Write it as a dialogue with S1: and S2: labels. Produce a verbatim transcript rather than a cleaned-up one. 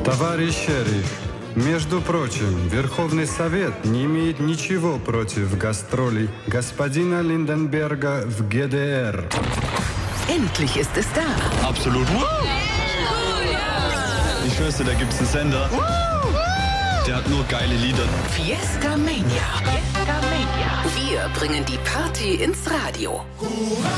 S1: Товарищ шериф, между прочим, Верховный Совет не имеет ничего против гастролей господина Линденберга в Г D R.
S2: Endlich ist es da.
S3: Absolut. Ich schwör's dir, da gibt's einen Sender. Der hat nur geile Lieder.
S2: Fiesta Mania. Fiesta Mania. Wir bringen die Party ins Radio.